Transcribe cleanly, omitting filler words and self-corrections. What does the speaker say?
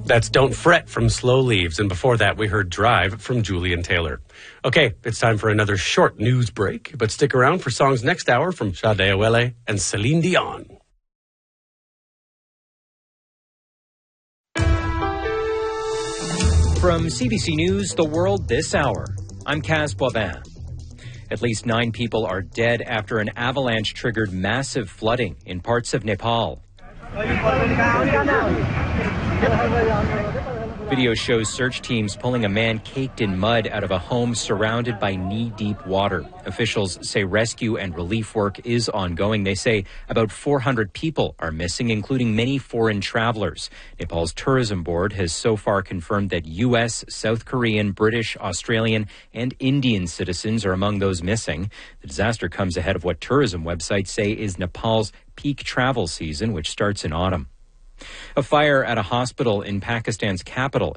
That's Don't Fret from Slow Leaves. And before that, we heard Drive from Julian Taylor. Okay, it's time for another short news break, but stick around for songs next hour from Sade Awele and Celine Dion. From CBC News, The World This Hour, I'm Kaz Boivin. At least 9 people are dead after an avalanche triggered massive flooding in parts of Nepal. Video shows search teams pulling a man caked in mud out of a home surrounded by knee-deep water. Officials say rescue and relief work is ongoing. They say about 400 people are missing, including many foreign travelers. Nepal's tourism board has so far confirmed that U.S., South Korean, British, Australian, and Indian citizens are among those missing. The disaster comes ahead of what tourism websites say is Nepal's peak travel season, which starts in autumn. A fire at a hospital in Pakistan's capital